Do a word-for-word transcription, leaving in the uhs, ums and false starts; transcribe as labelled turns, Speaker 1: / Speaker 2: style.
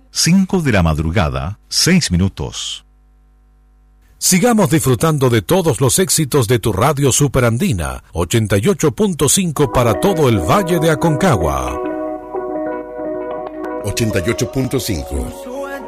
Speaker 1: cinco de la madrugada, seis minutos.
Speaker 2: Sigamos disfrutando de todos los éxitos de tu radio Superandina, ochenta y ocho punto cinco para todo el Valle de Aconcagua.
Speaker 3: ochenta y ocho punto cinco.